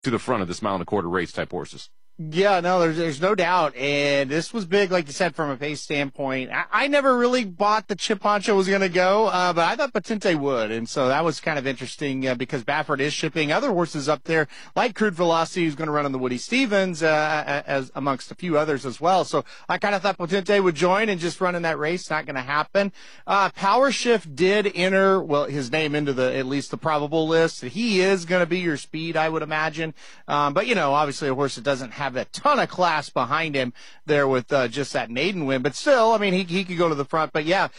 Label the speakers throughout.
Speaker 1: to the front of this mile and a quarter race type horses.
Speaker 2: Yeah, no, there's no doubt. And this was big, like you said, from a pace standpoint. I never really bought the Chip Poncho was going to go, but I thought Patente would. And so that was kind of interesting because Baffert is shipping other horses up there, like Crude Velocity, who's going to run on the Woody Stevens, as amongst a few others as well. So I kind of thought Patente would join and just run in that race. Not going to happen. Power Shift did enter, well, his name into at least the probable list. He is going to be your speed, I would imagine. But, obviously a horse that doesn't have a ton of class behind him there with just that maiden win, but still, I mean, he could go to the front. But yeah,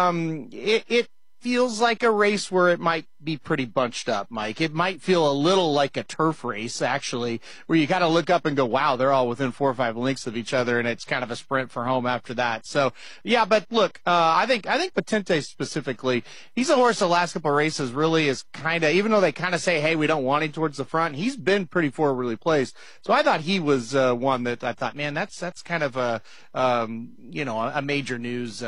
Speaker 2: it feels like a race where it might be pretty bunched up, Mike. It might feel a little like a turf race, actually, where you got to look up and go, wow, they're all within 4 or 5 lengths of each other, and it's kind of a sprint for home after that. So, yeah, but look, I think Patente specifically, he's a horse the last couple of races really is kind of, even though they kind of say, hey, we don't want him towards the front, he's been pretty forwardly placed. So I thought he was one that I thought, man, that's kind of a major news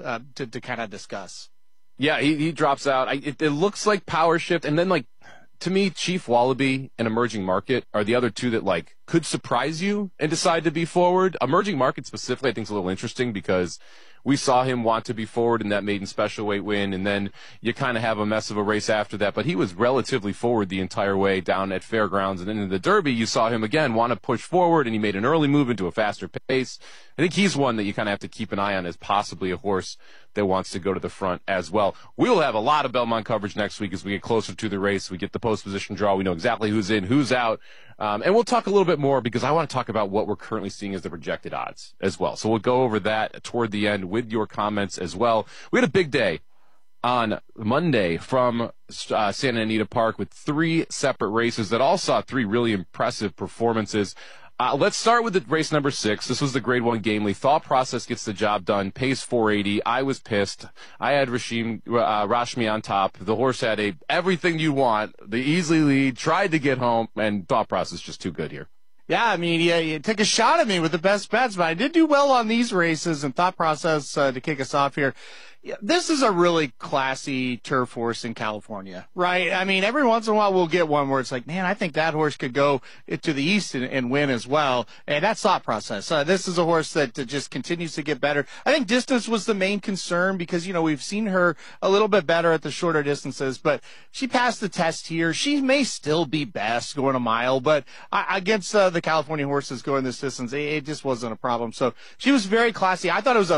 Speaker 2: to kind of discuss.
Speaker 1: Yeah, he drops out. It looks like Power Shift, and then, like, to me, Chief Wallaby and Emerging Market are the other two that, like, could surprise you and decide to be forward. Emerging Market specifically, I think, is a little interesting because we saw him want to be forward in that maiden special weight win, and then you kind of have a mess of a race after that. But he was relatively forward the entire way down at Fairgrounds, and then in the Derby, you saw him again want to push forward, and he made an early move into a faster pace. I think he's one that you kind of have to keep an eye on as possibly a horse that wants to go to the front as well. We'll have a lot of Belmont coverage next week as we get closer to the race. We get the post position draw. We know exactly who's in, who's out. And we'll talk a little bit more because I want to talk about what we're currently seeing as the projected odds as well. So we'll go over that toward the end with your comments as well. We had a big day on Monday from Santa Anita Park with 3 separate races that all saw 3 really impressive performances. Let's start with the race number 6. This was the Grade 1 Gamely. Thought Process gets the job done. Pace 480. I was pissed. I had Rashmi on top. The horse had everything you want. The easy lead. Tried to get home, and Thought Process just too good here.
Speaker 2: Yeah, I mean, you took a shot at me with the best bets, but I did do well on these races and Thought Process to kick us off here. Yeah, this is a really classy turf horse in California, right? I mean, every once in a while we'll get one where it's like, man, I think that horse could go to the east and win as well. And that's Thought Process. This is a horse that just continues to get better. I think distance was the main concern because, we've seen her a little bit better at the shorter distances, but she passed the test here. She may still be best going a mile, but against the California horses going this distance, it just wasn't a problem. So she was very classy. I thought it was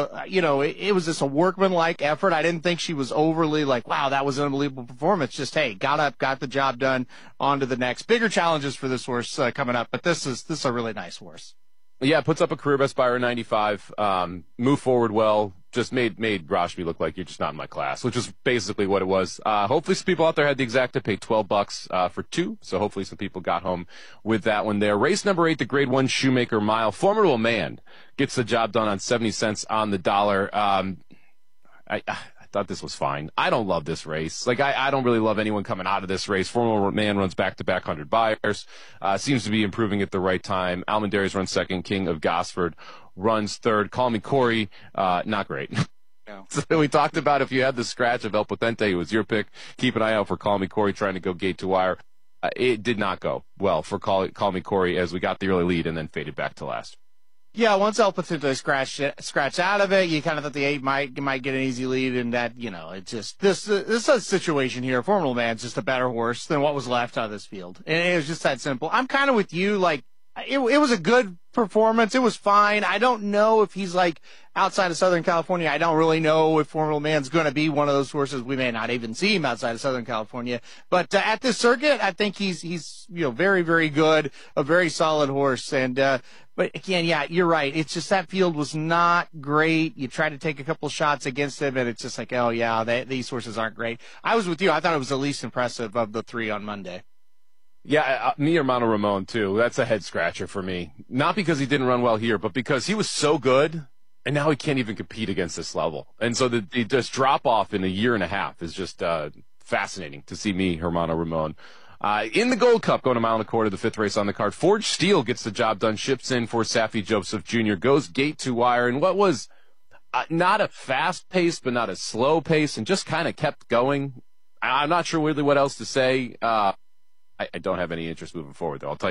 Speaker 2: it was just a workmanlike effort. I didn't think she was overly like, wow, that was an unbelievable performance. Just, hey, got up, got the job done, on to the next. Bigger challenges for this horse coming up, but this is a really nice horse.
Speaker 1: Yeah, puts up a career best by her 95. Move forward well. Just made Rashmi look like you're just not in my class, which is basically what it was. Hopefully some people out there had the exact to pay $12 for 2. So hopefully some people got home with that one there. Race number 8, the Grade 1 Shoemaker Mile. Formidable Man gets the job done on 70 cents on the dollar. I thought this was fine. I don't love this race. Like, I don't really love anyone coming out of this race. Formidable Man runs back-to-back 100 buyers. Seems to be improving at the right time. Almendares runs second. King of Gosford runs third. Call Me Corey, not great. No. So we talked about if you had the scratch of El Potente, it was your pick. Keep an eye out for Call Me Corey trying to go gate to wire. It did not go well for Call Me Corey as we got the early lead and then faded back to last.
Speaker 2: Yeah, once El Patente scratched out of it, you kind of thought the 8 might get an easy lead, and that, it's just this is a situation here. Formidable Man's just a better horse than what was left out of this field, and it was just that simple. I'm kind of with you. Like, it was a good performance. It was fine. I don't know if he's like outside of Southern California. I don't really know if Formidable Man's going to be one of those horses. We may not even see him outside of Southern California. But at this circuit, I think he's very, very good, a very solid horse. And but again, yeah, you're right. It's just that field was not great. You try to take a couple shots against him, and it's just like, oh yeah, these horses aren't great. I was with you. I thought it was the least impressive of the 3 on Monday.
Speaker 1: Yeah, me Hermano Ramon, too. That's a head-scratcher for me. Not because he didn't run well here, but because he was so good, and now he can't even compete against this level. And so the drop-off in a year and a half is just fascinating to see me, Hermano Ramon. In the Gold Cup, going a mile and a quarter, the 5th race on the card, Forged Steel gets the job done, ships in for Safi Joseph Jr., goes gate to wire, and what was not a fast pace, but not a slow pace, and just kind of kept going. I'm not sure really what else to say. I don't have any interest moving forward, though. I'll tell you